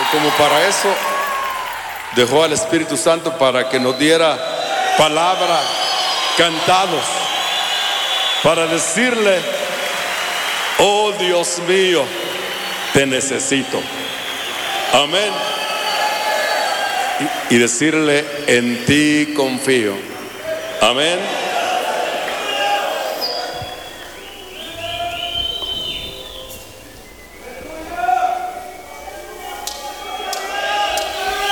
como para eso dejó al Espíritu Santo, para que nos diera palabra cantados, para decirle: oh Dios mío, te necesito. Amén. Y decirle: en ti confío. Amén.